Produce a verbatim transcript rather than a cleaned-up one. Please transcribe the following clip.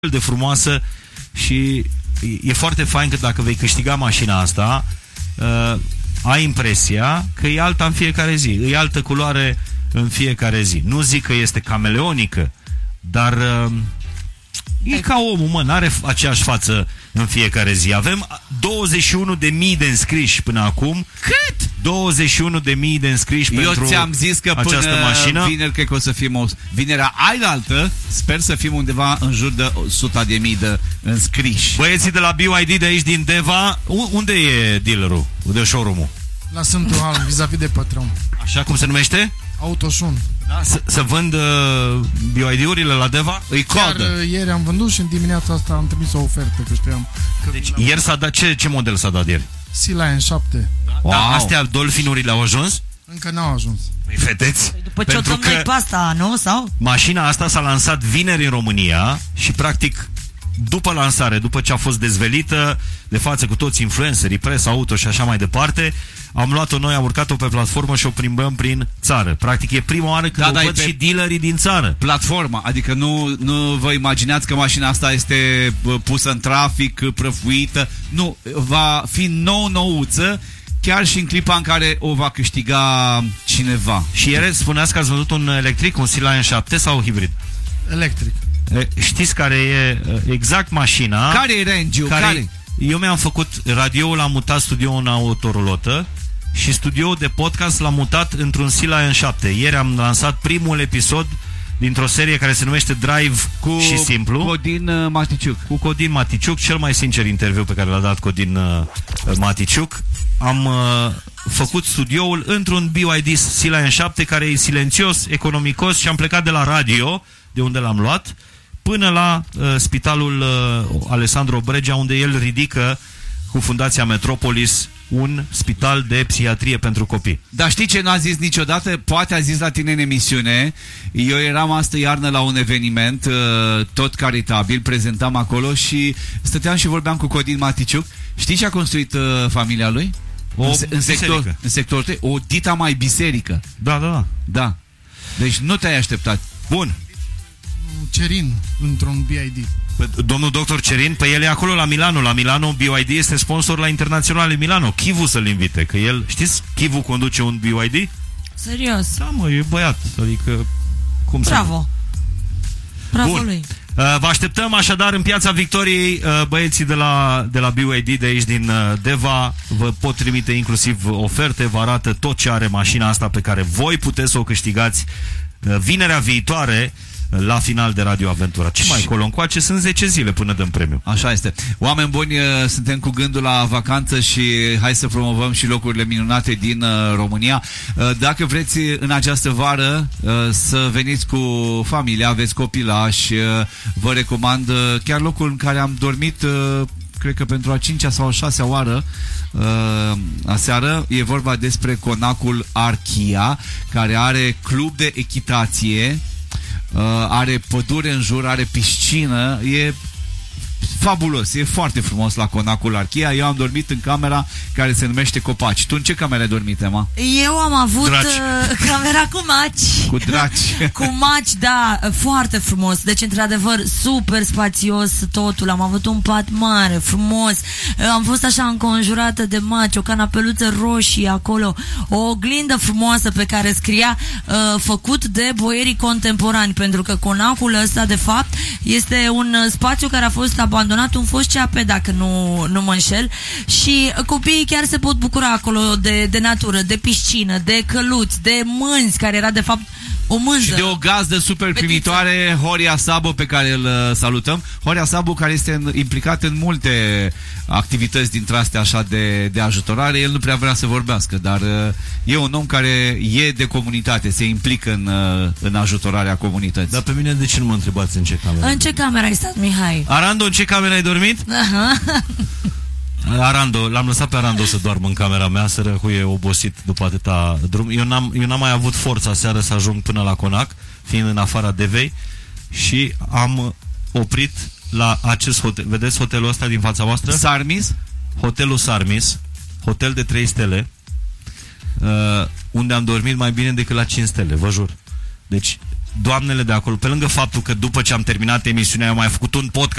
de frumoasă și e foarte fain că dacă vei câștiga mașina asta, uh, ai impresia că e alta în fiecare zi, e altă culoare în fiecare zi. Nu zic că este cameleonică, dar uh, e ca omul, mă, n-are aceeași față în fiecare zi. Avem douăzeci și unu de mii de înscriși până acum. Cât? douăzeci și unu de mii de înscriși Eu pentru ți-am zis că această până mașină. vineri cred că o să fim o... Vinerea ailaltă, sper să fim undeva în jur de o sută de mii de înscriși. Băieții de la B Y D de aici din Deva, unde e dealerul? Unde e showroom-ul? La Sfântul Alm, vis-a-vis de Pătrăm. Așa cum se numește? Autosun. Da, să, să vând uh, B Y D-urile la Deva? Îi Chiar codă. uh, ieri am vândut și în dimineața asta am trimis o ofertă, că știam că Deci ieri s-a dat, ce, ce model s-a dat ieri? Sea Lion șapte. Wow. Da, astea Dolphinurile au ajuns? Încă n-au ajuns. Păi, vedeți? După ce o Pentru tocmai că pe asta, nu? Sau? mașina asta s-a lansat vineri în România și practic după lansare, după ce a fost dezvelită de față cu toți influencerii, presa auto și așa mai departe, am luat-o noi, am urcat-o pe platformă și o plimbăm prin țară. Practic e prima oară când Da, o dar văd e pe și dealerii din țară. Platforma, adică nu, nu vă imaginați că mașina asta este pusă în trafic, prăfuită. Nu, va fi nou-nouță, chiar și în clipa în care o va câștiga cineva. Și ieri spuneați că ați văzut un electric, un Sea Lion șapte sau hibrid? Electric. Știți care e exact mașina? Care e range-ul? Care, Care? Eu mi-am făcut radioul, l-am mutat studioul în autorulotă și studioul de podcast l-am mutat într-un Sea Lion șapte. Ieri am lansat primul episod dintr-o serie care se numește Drive Cu și Simplu. Codin uh, Maticiuc. Cu Codin Maticiuc, cel mai sincer interviu pe care l-a dat Codin uh, Maticiuc. Am uh, făcut studioul într-un B Y D Sea Lion șapte care e silențios, economicos și am plecat de la radio, de unde l-am luat, până la uh, spitalul uh, Alessandro Bregea, unde el ridică cu Fundația Metropolis un spital de psihiatrie pentru copii. Dar știi ce n-a zis niciodată? Poate a zis la tine în emisiune. Eu eram astă iarnă la un eveniment uh, tot caritabil, prezentam acolo și stăteam și vorbeam cu Codin Maticiuc. Știi ce a construit uh, familia lui? O în, în sector, în sector o dita mai biserică. Da, da, da. Da. Deci nu te-ai așteptat. Bun. Cerin într-un B I D. Domnul doctor Cerin, pe el e acolo la Milano. La Milano B Y D este sponsor la Internaționale Milano. Chivu să-l invite, că el, știți, Chivu conduce un B Y D? Serios. Da, mă, e băiat. Adică, cum Bravo. Bravo Bun. lui. Vă așteptăm așadar în Piața Victoriei. Băieții de la, de la B Y D de aici din Deva vă pot trimite inclusiv oferte, vă arată tot ce are mașina asta pe care voi puteți să o câștigați vinerea viitoare la final de Radio Aventura. Ce mai încolo încoace? Sunt zece zile până dăm premiu. Așa este. Oameni buni, suntem cu gândul la vacanță și hai să promovăm și locurile minunate din România. Dacă vreți în această vară să veniți cu familia, aveți copilași, vă recomand chiar locul în care am dormit, cred că pentru a cincea sau a șasea oară aseară. E vorba despre Conacul Archia, care are club de echitație, Uh, are pădure în jur, are piscină, e fabulos, e foarte frumos la Conacul Archia. Eu am dormit în camera care se numește Copaci. Tu în ce cameră ai dormit, Emma? Eu am avut uh, camera cu maci. Cu draci. Cu maci, da, foarte frumos. Deci, într-adevăr, super spațios totul. Am avut un pat mare, frumos. Am fost așa înconjurată de maci, o canapeluță roșie acolo, o oglindă frumoasă pe care scria uh, făcut de boierii contemporani, pentru că Conacul ăsta, de fapt, este un spațiu care a fost abandonat, un fost C A P, dacă nu, nu mă înșel, și copiii chiar se pot bucura acolo de, de natură, de piscină, de căluți, de mânzi, care era de fapt o mânză. Și de o gazdă super primitoare, Horia Sabo, pe care îl salutăm. Horia Sabo, care este în, implicat în multe activități dintre astea așa de, de ajutorare. El nu prea vrea să vorbească, dar e un om care e de comunitate, se implică în, în ajutorarea comunității. Dar pe mine de ce nu mă întrebați în ce cameră? În ce cameră ai stat, Mihai? Arando, în ce cameră ai dormit? Aha. Arando, l-am lăsat pe Arando să doarmă în camera mea, sărăcu e obosit după atâta drum. Eu n-am, eu n-am mai avut forța seară să ajung până la Conac, fiind în afara Devei, și am oprit la acest hotel. Vedeți hotelul ăsta din fața voastră? Sarmis? Hotelul Sarmis, hotel de trei stele, uh, unde am dormit mai bine decât la cinci stele, vă jur. Deci doamnele de acolo, pe lângă faptul că după ce am terminat emisiunea, am mai făcut un podcast